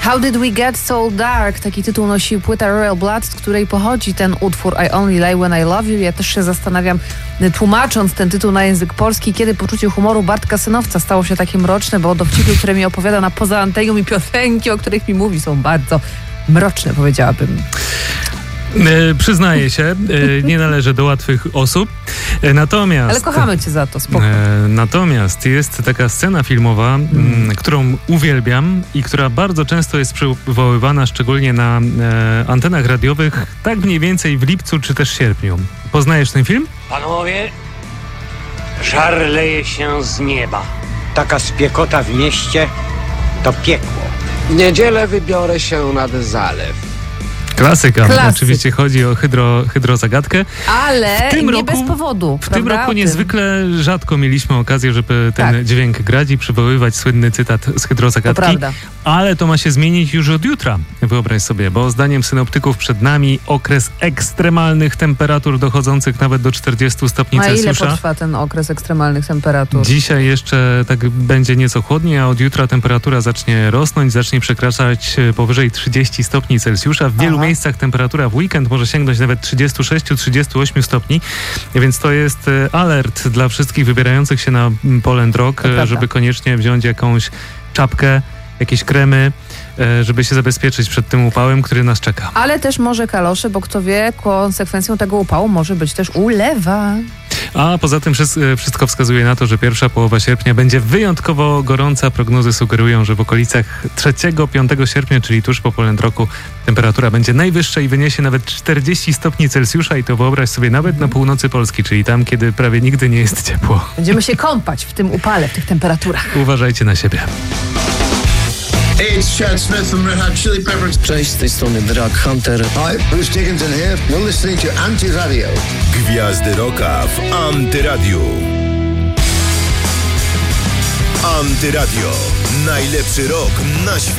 How Did We Get So Dark? Taki tytuł nosi płyta Royal Blood, z której pochodzi ten utwór I Only Lie When I Love You. Ja też się zastanawiam, tłumacząc ten tytuł na język polski, kiedy poczucie humoru Bartka Synowca stało się takie mroczne, bo dowcipy, które mi opowiada na poza antenią i piosenki, o których mi mówi, są bardzo mroczne, powiedziałabym. Przyznaję się, nie należę do łatwych osób. Natomiast... Ale kochamy cię za to, spoko. Natomiast jest taka scena filmowa, którą uwielbiam i która bardzo często jest przywoływana, szczególnie na antenach radiowych, tak mniej więcej w lipcu czy też sierpniu. Poznajesz ten film? Panowie, żar leje się z nieba. Taka spiekota w mieście to piekło. W niedzielę wybiorę się nad zalew. Klasyka. Oczywiście chodzi o hydrozagadkę. Ale nie bez powodu. W tym roku niezwykle rzadko mieliśmy okazję, żeby ten dźwięk grać i przywoływać słynny cytat z hydrozagadki. To prawda. Ale to ma się zmienić już od jutra, wyobraź sobie, bo zdaniem synoptyków przed nami okres ekstremalnych temperatur dochodzących nawet do 40 stopni Celsjusza. A ile potrwa ten okres ekstremalnych temperatur? Dzisiaj jeszcze tak będzie nieco chłodniej, a od jutra temperatura zacznie rosnąć, zacznie przekraczać powyżej 30 stopni Celsjusza. W wielu miejscach temperatura w weekend może sięgnąć nawet 36-38 stopni, więc to jest alert dla wszystkich wybierających się na Poland Rock, żeby koniecznie wziąć jakąś czapkę, jakieś kremy, żeby się zabezpieczyć przed tym upałem, który nas czeka. Ale też może kalosze, bo kto wie, konsekwencją tego upału może być też ulewa. A poza tym wszystko wskazuje na to, że pierwsza połowa sierpnia będzie wyjątkowo gorąca. Prognozy sugerują, że w okolicach 3-5 sierpnia, czyli tuż po Poland Rocku, temperatura będzie najwyższa i wyniesie nawet 40 stopni Celsjusza i to wyobraź sobie nawet na północy Polski, czyli tam, kiedy prawie nigdy nie jest ciepło. Będziemy się kąpać w tym upale, w tych temperaturach. Uważajcie na siebie. Hey, it's Chad Smith from Red Hot Chili Peppers. Cześć, z tej strony Drag Hunter. Hi, Bruce Dickinson here. You're listening to Anti-Radio. Gwiazdy Rocka w Antyradiu. Antyradio. Najlepszy rock na świecie.